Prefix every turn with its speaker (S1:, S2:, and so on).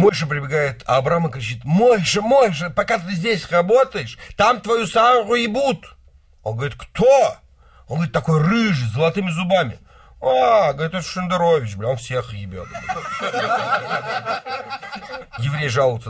S1: Мойша прибегает, а Абрама кричит: Мойша, Мойша, пока ты здесь работаешь, там твою Сару ебут. Он говорит: кто? Он говорит: такой рыжий, с золотыми зубами. А, говорит, это Шендерович, бля, он всех ебет. Еврей жалуется